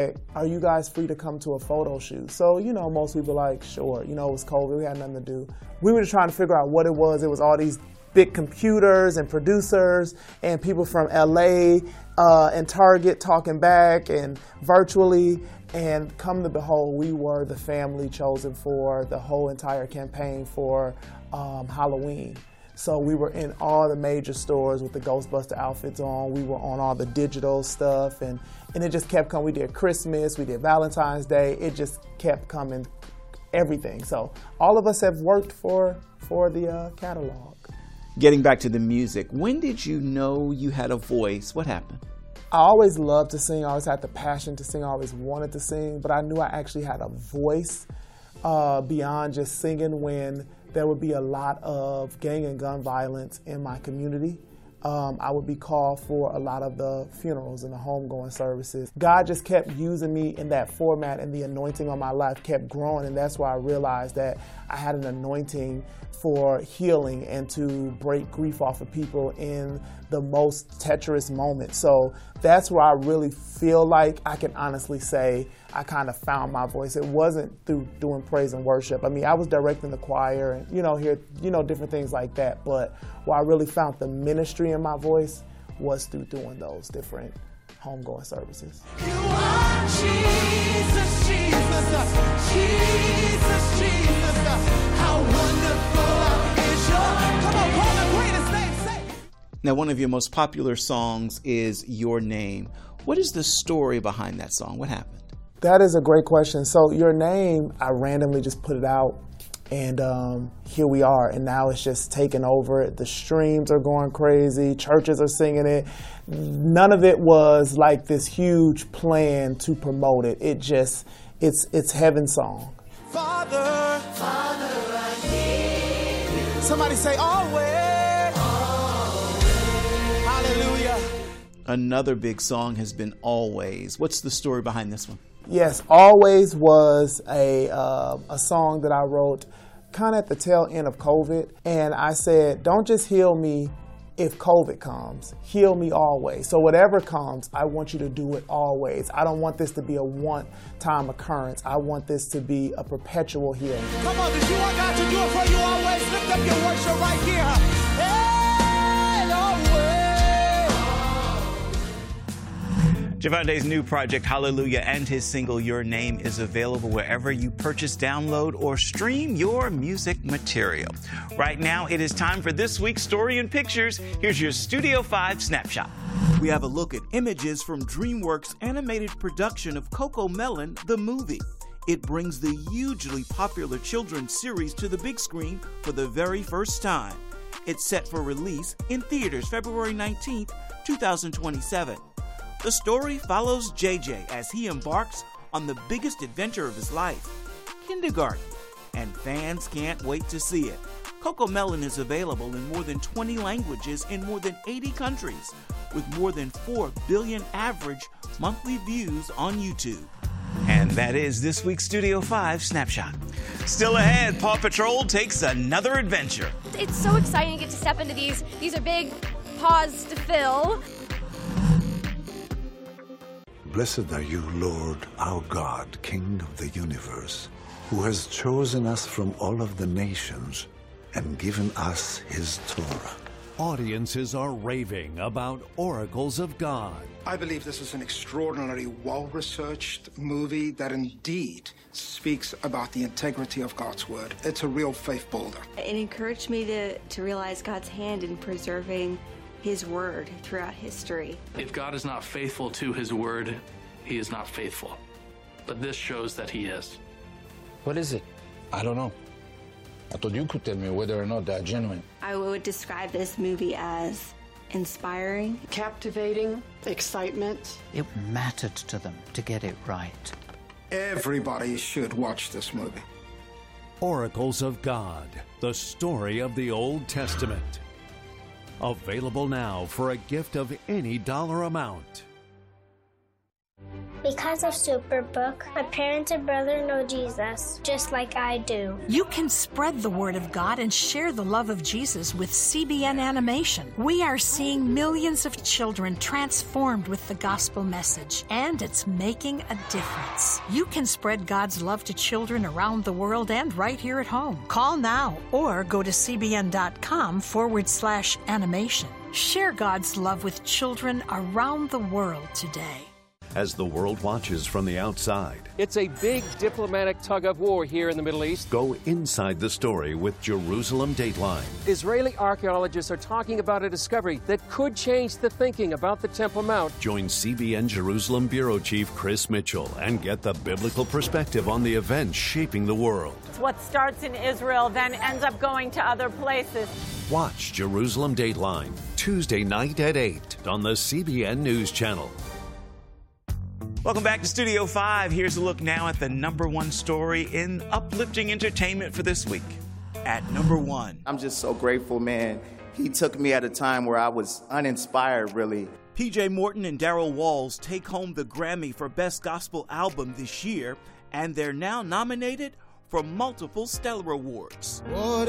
Are you guys free to come to a photo shoot? So, most people like, sure. It was COVID, we had nothing to do. We were just trying to figure out what it was. It was all these big computers and producers and people from LA and Target talking back and virtually. And come to behold, we were the family chosen for the whole entire campaign for Halloween. So we were in all the major stores with the Ghostbuster outfits on. We were on all the digital stuff, and it just kept coming. We did Christmas, we did Valentine's Day. It just kept coming, everything. So all of us have worked for the catalog. Getting back to the music, when did you know you had a voice? What happened? I always loved to sing. I always had the passion to sing. I always wanted to sing, but I knew I actually had a voice beyond just singing when there would be a lot of gang and gun violence in my community. I would be called for a lot of the funerals and the homegoing services. God just kept using me in that format, and the anointing on my life kept growing, and that's why I realized that I had an anointing for healing and to break grief off of people in the most treacherous moments. So that's where I really feel like I can honestly say I kind of found my voice. It wasn't through doing praise and worship. I mean, I was directing the choir and, different things like that. But where I really found the ministry in my voice was through doing those different homegoing services. You are Jesus, Jesus, Jesus, Jesus. How wonderful is your, come on, call the greatest name, say. Now, one of your most popular songs is Your Name. What is the story behind that song? What happened? That is a great question. So Your Name, I randomly just put it out, and here we are. And now it's just taken over. The streams are going crazy. Churches are singing it. None of it was like this huge plan to promote it. It's heaven's song. Father, Father, I need you. Somebody say always. Always. Hallelujah. Another big song has been Always. What's the story behind this one? Yes, Always was a song that I wrote kind of at the tail end of COVID. And I said, don't just heal me if COVID comes, heal me always. So whatever comes, I want you to do it always. I don't want this to be a one-time occurrence. I want this to be a perpetual healing. Come on, did you want God to do it for you always? Lift up your worship right here. Hey, always. Javande's new project, Hallelujah, and his single, Your Name, is available wherever you purchase, download, or stream your music material. Right now, it is time for this week's Story in Pictures. Here's your Studio 5 snapshot. We have a look at images from DreamWorks' animated production of CoComelon, the movie. It brings the hugely popular children's series to the big screen for the very first time. It's set for release in theaters February 19th, 2027. The story follows JJ as he embarks on the biggest adventure of his life, kindergarten, and fans can't wait to see it. CoComelon is available in more than 20 languages in more than 80 countries, with more than 4 billion average monthly views on YouTube. And that is this week's Studio 5 Snapshot. Still ahead, Paw Patrol takes another adventure. It's so exciting to get to step into these. These are big paws to fill. Blessed are you, Lord, our God, King of the universe, who has chosen us from all of the nations and given us his Torah. Audiences are raving about Oracles of God. I believe this is an extraordinarily well-researched movie that indeed speaks about the integrity of God's word. It's a real faith builder. It encouraged me to realize God's hand in preserving his word throughout history. If God is not faithful to his word, he is not faithful. But this shows that he is. What is it? I don't know. I thought you could tell me whether or not they're genuine. I would describe this movie as inspiring, captivating, excitement. It mattered to them to get it right. Everybody should watch this movie. Oracles of God, the story of the Old Testament. Available now for a gift of any dollar amount. Because of Superbook, my parents and brother know Jesus, just like I do. You can spread the word of God and share the love of Jesus with CBN Animation. We are seeing millions of children transformed with the gospel message, and it's making a difference. You can spread God's love to children around the world and right here at home. Call now or go to cbn.com/animation. Share God's love with children around the world today. As the world watches from the outside, it's a big diplomatic tug-of-war here in the Middle East. Go inside the story with Jerusalem Dateline. Israeli archaeologists are talking about a discovery that could change the thinking about the Temple Mount. Join CBN Jerusalem Bureau Chief Chris Mitchell and get the biblical perspective on the events shaping the world. What starts in Israel then ends up going to other places. Watch Jerusalem Dateline, Tuesday night at 8 on the CBN News Channel. Welcome back to Studio 5. Here's a look now at the #1 story in uplifting entertainment for this week. At #1. I'm just so grateful, man. He took me at a time where I was uninspired, really. PJ Morton and Darryl Walls take home the Grammy for Best Gospel Album this year, and they're now nominated for multiple Stellar Awards. What